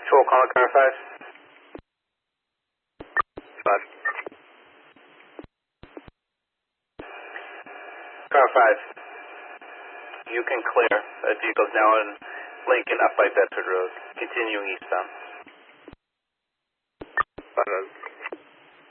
Patrol, call car 5. 5. Car 5. You can clear. That vehicle's now in Lincoln up by Bedford Road. Continuing eastbound. 5.